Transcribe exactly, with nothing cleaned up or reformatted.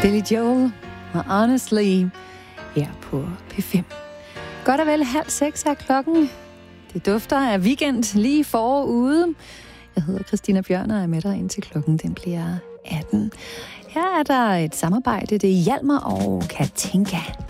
Billy Joel og Honestly her på P fem. Godt og vel halv seks er klokken. Det dufter af weekend lige forude. Jeg hedder Christina Bjørn og er med dig indtil klokken den bliver atten. Her er der et samarbejde. Det er Hjalmar og Katinka.